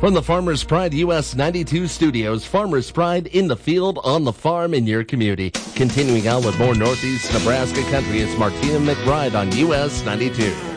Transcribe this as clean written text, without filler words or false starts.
From the Farmers Pride US 92 studios, Farmers Pride in the field, on the farm, in your community. Continuing on with more Northeast Nebraska country, it's Martina McBride on US 92.